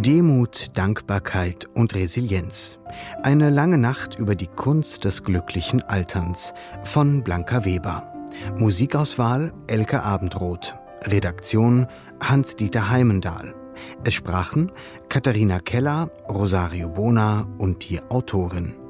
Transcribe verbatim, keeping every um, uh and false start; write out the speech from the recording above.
Demut, Dankbarkeit und Resilienz. Eine lange Nacht über die Kunst des glücklichen Alterns von Blanca Weber. Musikauswahl Elke Abendroth. Redaktion Hans-Dieter Heimendahl. Es sprachen Katharina Keller, Rosario Bona und die Autorin.